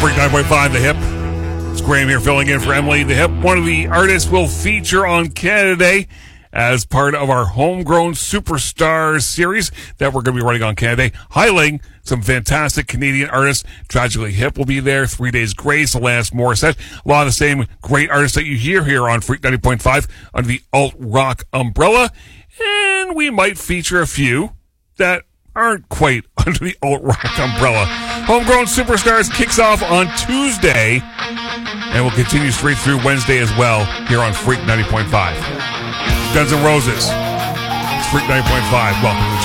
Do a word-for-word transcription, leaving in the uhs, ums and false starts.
Freak nine point five, The Hip. It's Graham here filling in for Emily. The Hip, one of the artists we'll feature on Canada Day as part of our Homegrown Superstars series that we're going to be running on Canada Day, highlighting some fantastic Canadian artists. Tragically Hip will be there. Three Days Grace, Alanis Morissette. A lot of the same great artists that you hear here on Freak ninety point five under the alt-rock umbrella. And we might feature a few that aren't quite under the alt-rock umbrella. Homegrown Superstars kicks off on Tuesday and will continue straight through Wednesday as well here on Freak ninety point five. Guns N' Roses. It's Freak ninety point five. Welcome to the